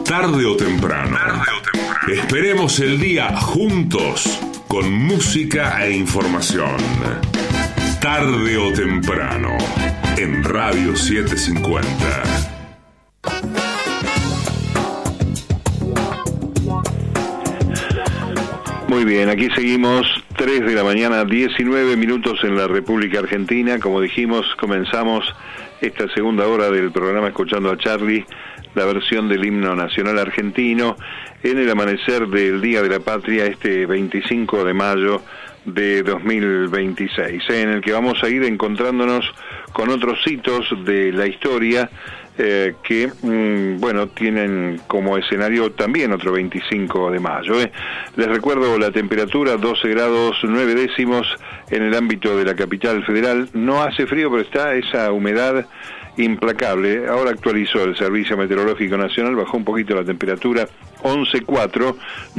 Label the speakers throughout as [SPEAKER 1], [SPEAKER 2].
[SPEAKER 1] Tarde o temprano. Esperemos el día juntos con música e información. Tarde o temprano en Radio 750.
[SPEAKER 2] Muy bien, aquí seguimos, 3 de la mañana, 19 minutos en la República Argentina. Como dijimos, comenzamos esta segunda hora del programa escuchando a Charlie, la versión del himno nacional argentino, en el amanecer del Día de la Patria, este 25 de mayo de 2026, en el que vamos a ir encontrándonos con otros hitos de la historia que, bueno, tienen como escenario también otro 25 de mayo. Les recuerdo la temperatura, 12 grados 9 décimos en el ámbito de la capital federal. No hace frío, pero está esa humedad implacable. Ahora actualizó el Servicio Meteorológico Nacional, bajó un poquito la temperatura, 11,4,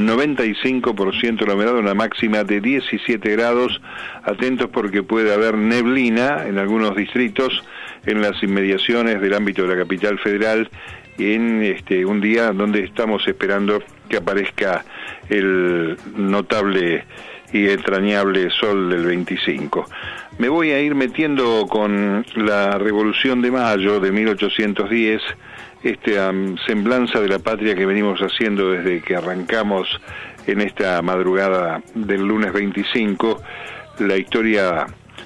[SPEAKER 2] 95% la humedad, una máxima de 17 grados. Atentos porque puede haber neblina en algunos distritos en las inmediaciones del ámbito de la capital federal, en un día donde estamos esperando que aparezca el notable y entrañable sol del 25. Me voy a ir metiendo con la Revolución de Mayo de 1810, semblanza de la patria que venimos haciendo desde que arrancamos en esta madrugada del lunes 25, la historia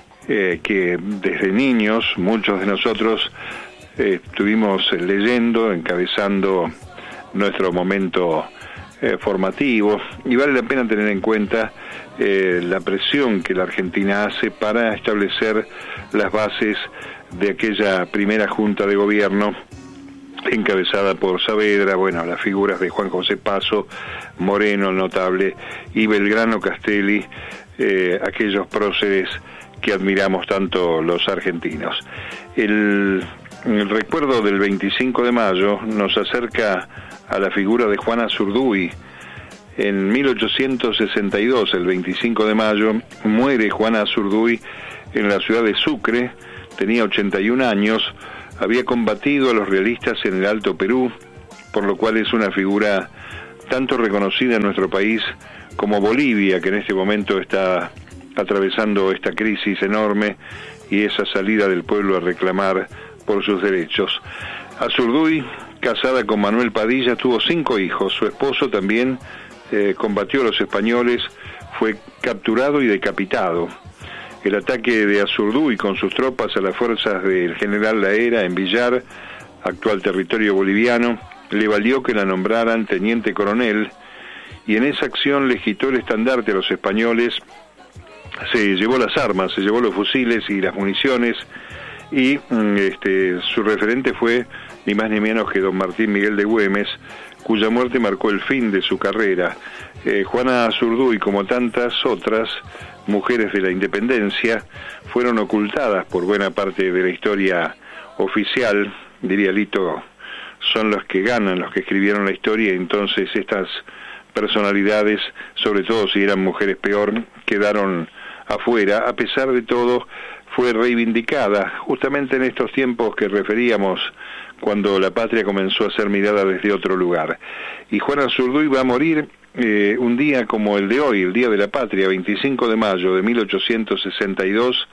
[SPEAKER 2] que desde niños muchos de nosotros estuvimos leyendo, encabezando nuestro momento formativo, y vale la pena tener en cuenta la presión que la Argentina hace para establecer las bases de aquella primera junta de gobierno encabezada por Saavedra, bueno, las figuras de Juan José Paso, Moreno, el notable, y Belgrano Castelli, aquellos próceres que admiramos tanto los argentinos. El recuerdo del 25 de mayo nos acerca a la figura de Juana Zurduy. En 1862, el 25 de mayo, muere Juana Zurduy en la ciudad de Sucre, tenía 81 años, había combatido a los realistas en el Alto Perú, por lo cual es una figura tanto reconocida en nuestro país como Bolivia, que en este momento está atravesando esta crisis enorme y esa salida del pueblo a reclamar por sus derechos. Zurduy, casada con Manuel Padilla, tuvo 5 hijos. Su esposo también combatió a los españoles, fue capturado y decapitado. El ataque de Zurduy con sus tropas a las fuerzas del general La Hera en Villar, actual territorio boliviano, le valió que la nombraran teniente coronel, y en esa acción le quitó el estandarte a los españoles, se llevó las armas, se llevó los fusiles y las municiones, y su referente fue ni más ni menos que don Martín Miguel de Güemes, cuya muerte marcó el fin de su carrera. Juana Zurduy, como tantas otras mujeres de la independencia, fueron ocultadas por buena parte de la historia oficial. Diría Lito, son los que ganan, los que escribieron la historia, y entonces estas personalidades, sobre todo si eran mujeres peor, quedaron afuera. A pesar de todo, fue reivindicada justamente en estos tiempos que referíamos, cuando la patria comenzó a ser mirada desde otro lugar. Y Juana Zurduy va a morir un día como el de hoy, el Día de la Patria, 25 de mayo de 1862,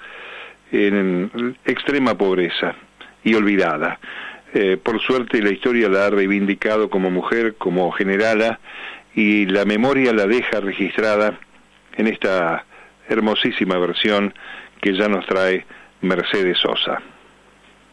[SPEAKER 2] en extrema pobreza y olvidada. Por suerte la historia la ha reivindicado como mujer, como generala, y la memoria la deja registrada en esta hermosísima versión que ya nos trae Mercedes Sosa.